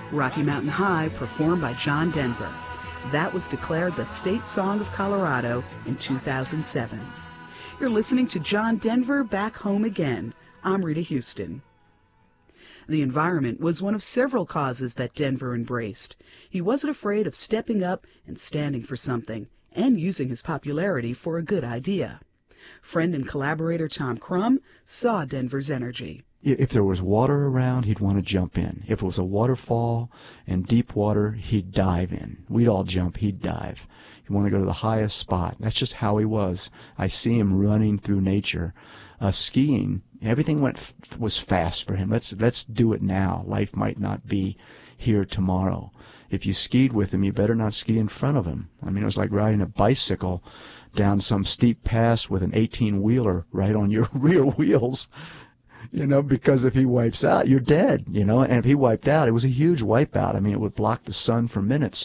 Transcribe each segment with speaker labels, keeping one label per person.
Speaker 1: Rocky Mountain High, performed by John Denver. That was declared the State Song of Colorado in 2007. You're listening to John Denver, Back Home Again. I'm Rita Houston. The environment was one of several causes that Denver embraced. He wasn't afraid of stepping up and standing for something, and using his popularity for a good idea. Friend and collaborator Tom Crum saw Denver's energy.
Speaker 2: If there was water around, he'd want to jump in. If it was a waterfall and deep water, he'd dive in. We'd all jump, he'd dive. He'd want to go to the highest spot. That's just how he was. I see him running through nature. Skiing, everything was fast for him. Let's do it now. Life might not be here tomorrow. If you skied with him, you better not ski in front of him. I mean, it was like riding a bicycle down some steep pass with an 18-wheeler right on your rear wheels. Because if he wipes out, you're dead, and if he wiped out, it was a huge wipeout. I mean, it would block the sun for minutes.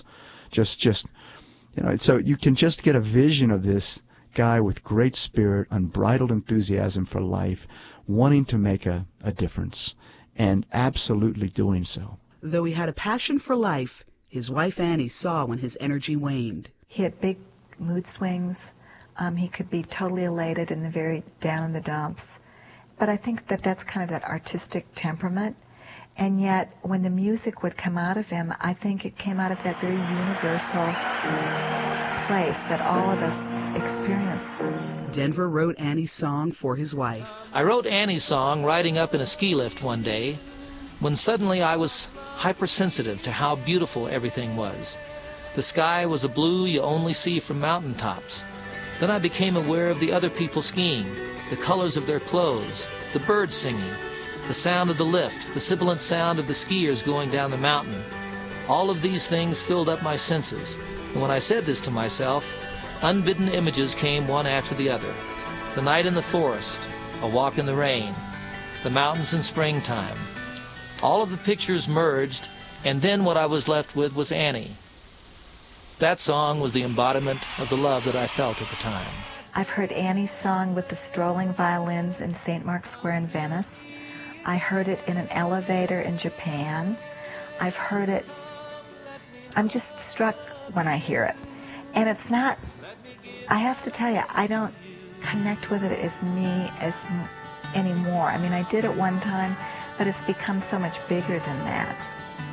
Speaker 2: So you can just get a vision of this guy with great spirit, unbridled enthusiasm for life, wanting to make a difference, and absolutely doing so.
Speaker 1: Though he had a passion for life, his wife Annie saw when his energy waned.
Speaker 3: He had big mood swings. He could be totally elated and very down in the dumps. But I think that's kind of that artistic temperament. And yet, when the music would come out of him, I think it came out of that very universal place that all of us experience.
Speaker 1: Denver wrote Annie's song for his wife.
Speaker 4: I wrote Annie's song riding up in a ski lift one day, when suddenly I was hypersensitive to how beautiful everything was. The sky was a blue you only see from mountaintops. Then I became aware of the other people skiing, the colors of their clothes, the birds singing, the sound of the lift, the sibilant sound of the skiers going down the mountain. All of these things filled up my senses, and when I said this to myself, unbidden images came one after the other. The night in the forest, a walk in the rain, the mountains in springtime. All of the pictures merged, and then what I was left with was Annie. That song was the embodiment of the love that I felt at the time.
Speaker 3: I've heard Annie's song with the strolling violins in St. Mark's Square in Venice. I heard it in an elevator in Japan. I've heard it. I'm just struck when I hear it. And it's not, I have to tell you, I don't connect with it anymore. I mean, I did at one time, but it's become so much bigger than that.